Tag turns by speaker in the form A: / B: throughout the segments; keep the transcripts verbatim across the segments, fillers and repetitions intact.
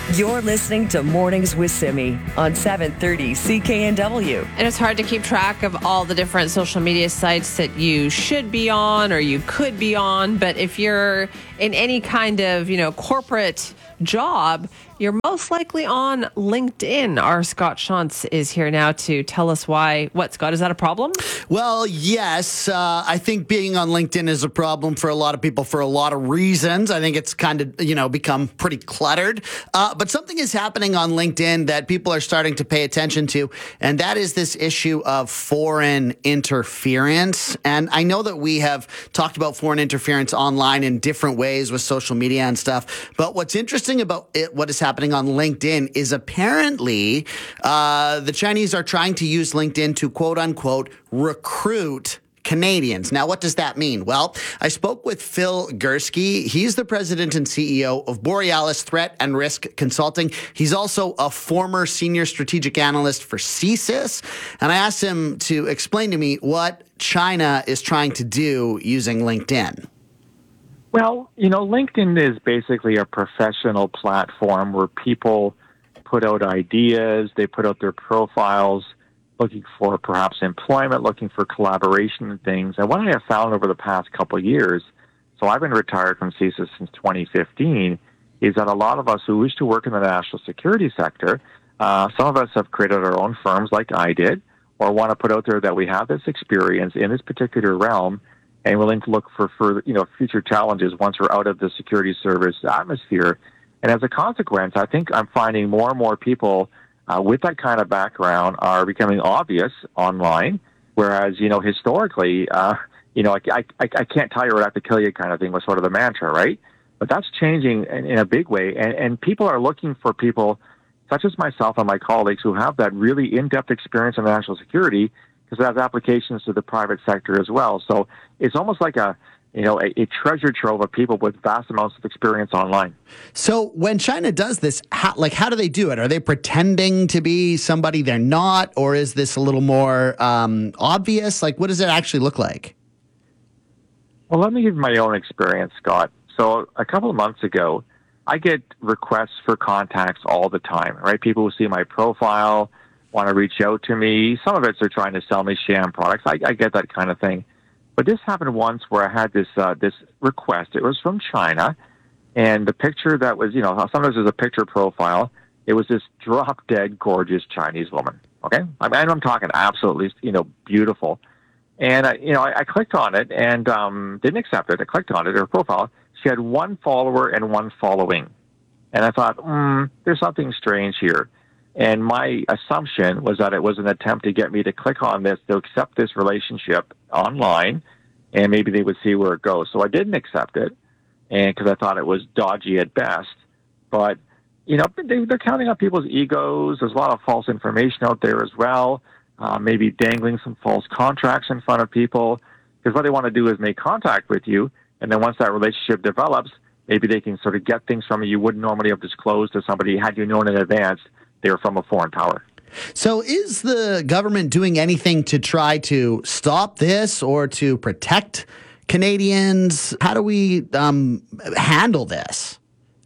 A: You're listening to Mornings with Simi on seven thirty C K N W.
B: And it's hard to keep track of all the different social media sites that you should be on or you could be on. But if you're in any kind of, you know, corporate job, you're most likely on LinkedIn. Our Scott Shantz is here now to tell us why. What, Scott, is that a problem?
C: Well, yes. Uh, I think being on LinkedIn is a problem for a lot of people for a lot of reasons. I think it's kind of, you know, become pretty cluttered. Uh, but something is happening on LinkedIn that people are starting to pay attention to, and that is this issue of foreign interference. And I know that we have talked about foreign interference online in different ways with social media and stuff. But what's interesting about it, what is happening on LinkedIn is apparently uh, the Chinese are trying to use LinkedIn to quote unquote recruit Canadians. Now, what does that mean? Well, I spoke with Phil Gursky. He's the president and C E O of Borealis Threat and Risk Consulting. He's also a former senior strategic analyst for C S I S. And I asked him to explain to me what China is trying to do using LinkedIn.
D: Well, you know, LinkedIn is basically a professional platform where people put out ideas, they put out their profiles, looking for perhaps employment, looking for collaboration and things. And what I have found over the past couple of years, so I've been retired from C S I S since twenty fifteen, is that a lot of us who wish to work in the national security sector, uh, some of us have created our own firms like I did, or want to put out there that we have this experience in this particular realm and willing to look for further, you know, future challenges once we're out of the security service atmosphere. And as a consequence, I think I'm finding more and more people uh, with that kind of background are becoming obvious online, whereas, you know, historically, uh, you know, I, I, I can't tell you or I have to kill you kind of thing was sort of the mantra, right? But that's changing in, in a big way. And, and people are looking for people such as myself and my colleagues who have that really in-depth experience in national security, because it has applications to the private sector as well. So it's almost like a, you know, a, a treasure trove of people with vast amounts of experience online.
C: So when China does this, how, like, how do they do it? Are they pretending to be somebody they're not, or is this a little more um, obvious? Like, what does it actually look like?
D: Well, let me give you my own experience, Scott. So a couple of months ago, I get requests for contacts all the time, right? People who see my profile want to reach out to me. Some of it's they're trying to sell me sham products. I, I get that kind of thing. But this happened once where I had this uh, this request. It was from China, and the picture that was, you know, sometimes there's a picture profile. It was this drop-dead gorgeous Chinese woman, okay? I mean, I'm talking absolutely, you know, beautiful. And, I, you know, I, I clicked on it and um, didn't accept it. I clicked on it, her profile. She had one follower and one following. And I thought, hmm, there's something strange here. And my assumption was that it was an attempt to get me to click on this, to accept this relationship online, and maybe they would see where it goes. So I didn't accept it, and because I thought it was dodgy at best. But, you know, they, they're counting on people's egos. There's a lot of false information out there as well, uh, maybe dangling some false contracts in front of people, because what they want to do is make contact with you, and then once that relationship develops, maybe they can sort of get things from you you wouldn't normally have disclosed to somebody had you known in advance they were from a foreign power.
C: So is the government doing anything to try to stop this or to protect Canadians? How do we um, handle this?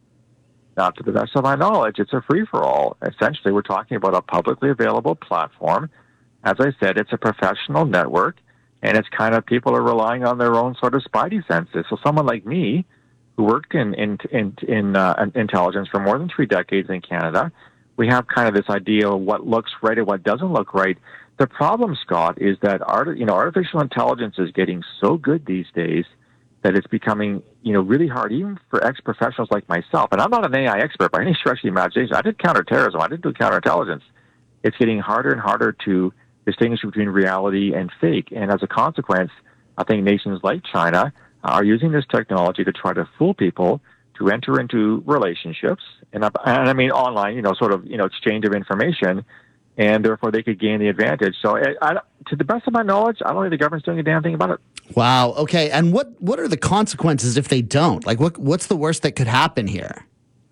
D: Not to the best of my knowledge, it's a free-for-all. Essentially, we're talking about a publicly available platform. As I said, it's a professional network, and it's kind of people are relying on their own sort of spidey senses. So someone like me, who worked in, in, in, in uh, intelligence for more than three decades in Canada, we have kind of this idea of what looks right and what doesn't look right. The problem, Scott, is that art, you know, artificial intelligence is getting so good these days that it's becoming, you know, really hard, even for ex-professionals like myself. And I'm not an A I expert by any stretch of the imagination. I did counterterrorism. I didn't do counterintelligence. It's getting harder and harder to distinguish between reality and fake. And as a consequence, I think nations like China are using this technology to try to fool people to enter into relationships, and, and I mean online, you know, sort of, you know, exchange of information, and therefore they could gain the advantage. So I, I, to the best of my knowledge, I don't think the government's doing a damn thing about it.
C: Wow. Okay. And what, what are the consequences if they don't? Like, what what's the worst that could happen here?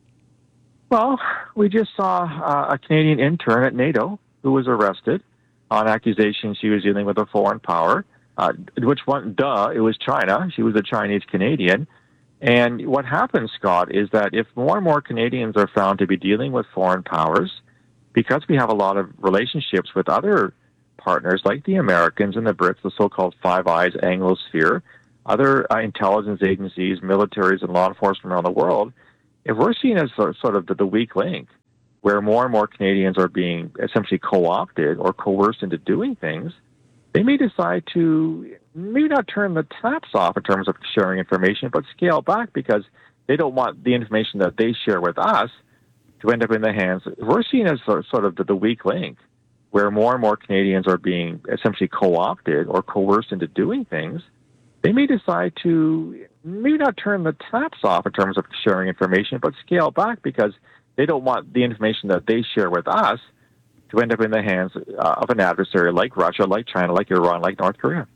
D: Well, we just saw uh, a Canadian intern at NATO who was arrested on accusations she was dealing with a foreign power, uh, which one, duh, it was China. She was a Chinese Canadian. And what happens, Scott, is that if more and more Canadians are found to be dealing with foreign powers, because we have a lot of relationships with other partners like the Americans and the Brits, the so-called Five Eyes Anglosphere, other uh, intelligence agencies, militaries, and law enforcement around the world, if we're seen as sort sort of the, the weak link, where more and more Canadians are being essentially co-opted or coerced into doing things, they may decide to maybe not turn the taps off in terms of sharing information, but scale back because they don't want the information that they share with us to end up in the hands. We're seen as sort sort of the, the weak link, where more and more Canadians are being essentially co-opted or coerced into doing things. They may decide to maybe not turn the taps off in terms of sharing information, but scale back because they don't want the information that they share with us to end up in the hands uh, of an adversary like Russia, like China, like Iran, like North Korea.